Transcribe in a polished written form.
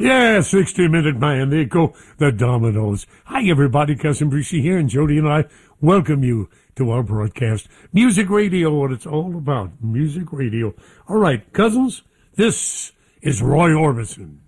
Yeah, 60-Minute Man. They go the Dominoes. Hi, everybody. Cousin Brucey here, and Jody and I welcome you to our broadcast. Music radio, what it's all about. Music radio. All right, cousins, this is Roy Orbison.